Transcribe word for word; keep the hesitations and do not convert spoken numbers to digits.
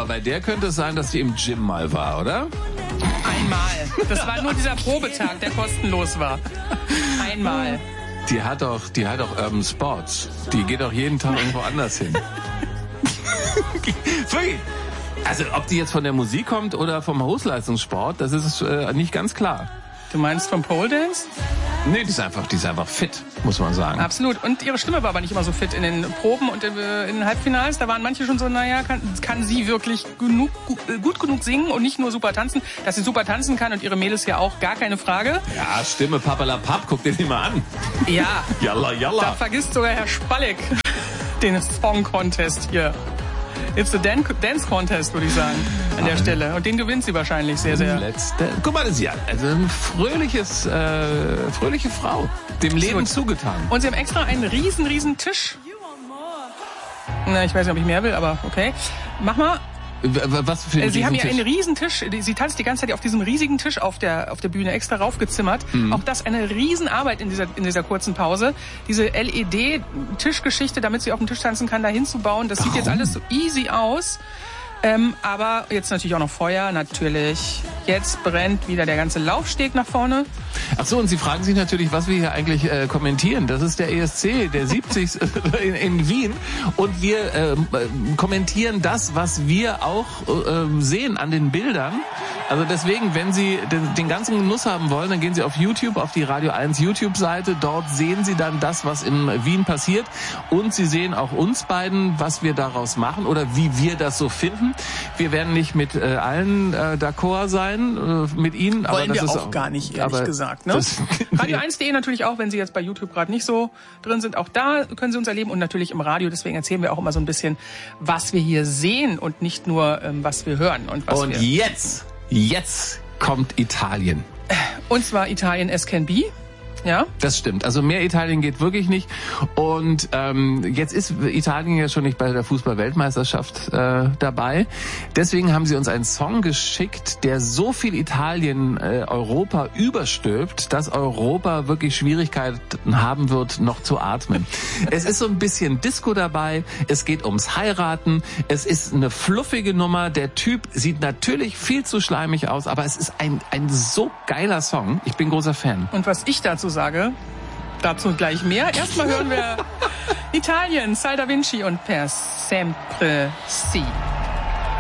Aber bei der könnte es sein, dass die im Gym mal war, oder? Einmal. Das war nur dieser Probetag, der kostenlos war. Einmal. Die hat doch, die hat doch Urban Sports. Die geht doch jeden Tag irgendwo anders hin. Also ob die jetzt von der Musik kommt oder vom Hochleistungssport, das ist äh, nicht ganz klar. Du meinst vom Pole Dance? Nee, die ist einfach, die ist einfach fit, muss man sagen. Absolut. Und ihre Stimme war aber nicht immer so fit in den Proben und in den Halbfinals. Da waren manche schon so, naja, kann, kann sie wirklich genug, gut genug singen und nicht nur super tanzen. Dass sie super tanzen kann und ihre Mädels ja auch, gar keine Frage. Ja, Stimme papalapap, guck dir die mal an. Ja. Jalla, jalla. Da vergisst sogar Herr Spalleck den Song Contest hier. It's a Dance Contest, würde ich sagen, an der Stelle. Und den gewinnt sie wahrscheinlich sehr, sehr. Let's Dance. Guck mal, das ist ja also ein fröhliches, äh, fröhliche Frau, dem Leben Absolut. zugetan. Und sie haben extra einen riesen, riesen Tisch. Na, ich weiß nicht, ob ich mehr will, aber okay. Mach mal. Was für ein Sie haben ja einen riesen Tisch. Sie tanzt die ganze Zeit auf diesem riesigen Tisch auf der auf der Bühne extra raufgezimmert. Mhm. Auch das eine Riesenarbeit in dieser in dieser kurzen Pause. Diese L E D-Tischgeschichte, damit sie auf dem Tisch tanzen kann, da hinzubauen. Das Warum? Sieht jetzt alles so easy aus. Ähm, aber jetzt natürlich auch noch Feuer, natürlich. Jetzt brennt wieder der ganze Laufsteg nach vorne. Ach so, und Sie fragen sich natürlich, was wir hier eigentlich äh, kommentieren. Das ist der E S C, der siebzig in, in Wien. Und wir äh, kommentieren das, was wir auch äh, sehen an den Bildern. Also deswegen, wenn Sie den, den ganzen Genuss haben wollen, dann gehen Sie auf YouTube, auf die Radio eins YouTube-Seite. Dort sehen Sie dann das, was in Wien passiert. Und Sie sehen auch uns beiden, was wir daraus machen oder wie wir das so finden. Wir werden nicht mit äh, allen äh, d'accord sein, äh, mit Ihnen. Wollen aber das wir ist auch gar nicht, ehrlich gesagt. Ne? Radio eins punkt de natürlich auch, wenn Sie jetzt bei YouTube gerade nicht so drin sind. Auch da können Sie uns erleben und natürlich im Radio. Deswegen erzählen wir auch immer so ein bisschen, was wir hier sehen und nicht nur, ähm, was wir hören. Und, was und wir jetzt, jetzt kommt Italien. Und zwar Italien as can be. Ja, das stimmt. Also mehr Italien geht wirklich nicht. Und ähm, jetzt ist Italien ja schon nicht bei der Fußball-Weltmeisterschaft äh, dabei. Deswegen haben sie uns einen Song geschickt, der so viel Italien äh, Europa überstülpt, dass Europa wirklich Schwierigkeiten haben wird, noch zu atmen. Es ist so ein bisschen Disco dabei. Es geht ums Heiraten. Es ist eine fluffige Nummer. Der Typ sieht natürlich viel zu schleimig aus, aber es ist ein ein so geiler Song. Ich bin großer Fan. Und was ich dazu sage, dazu gleich mehr. Erstmal hören wir Italien, Sal Da Vinci und Per Sempre Si.